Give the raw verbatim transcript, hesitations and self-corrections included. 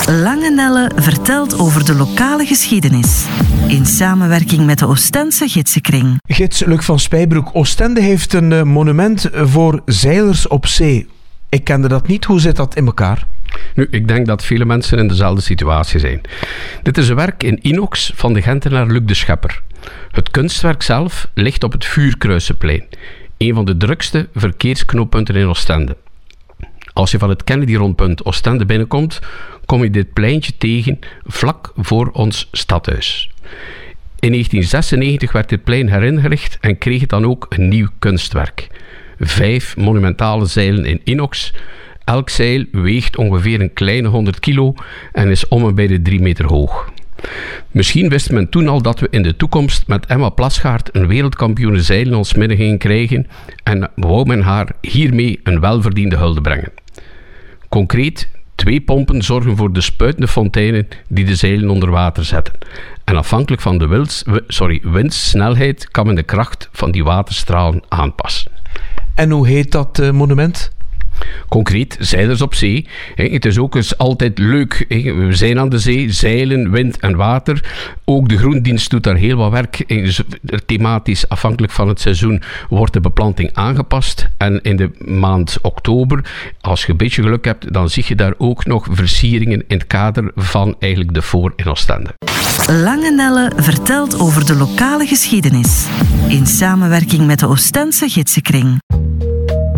Lange Nelle vertelt over de lokale geschiedenis. In samenwerking met de Oostense Gidsenkring. Gids Luc van Spijbroek, Oostende heeft een uh, monument voor zeilers op zee. Ik kende dat niet. Hoe zit dat in elkaar? Nu, ik denk dat vele mensen in dezelfde situatie zijn. Dit is een werk in inox van de Gentenaar Luc de Schepper. Het kunstwerk zelf ligt op het Vuurkruisenplein, een van de drukste verkeersknooppunten in Oostende. Als je van het Kennedy-rondpunt Oostende binnenkomt, kom je dit pleintje tegen vlak voor ons stadhuis. In negentien zesennegentig werd dit plein heringericht en kreeg het dan ook een nieuw kunstwerk. Vijf monumentale zeilen in inox. Elk zeil weegt ongeveer een kleine honderd kilo en is om en bij de drie meter hoog. Misschien wist men toen al dat we in de toekomst met Emma Plasgaard een wereldkampioene zeilen ons midden gingen krijgen en wou men haar hiermee een welverdiende hulde brengen. Concreet, twee pompen zorgen voor de spuitende fonteinen die de zeilen onder water zetten. En afhankelijk van de wils, sorry, windsnelheid kan men de kracht van die waterstralen aanpassen. En hoe heet dat uh, monument? Concreet, zeilers op zee. Het is ook eens altijd leuk. We zijn aan de zee, zeilen, wind en water. Ook de groendienst doet daar heel wat werk. Thematisch, afhankelijk van het seizoen, wordt de beplanting aangepast. En in de maand oktober, als je een beetje geluk hebt, dan zie je daar ook nog versieringen in het kader van eigenlijk de Voor in Oostende. Lange Nelle vertelt over de lokale geschiedenis. In samenwerking met de Oostense Gidsenkring.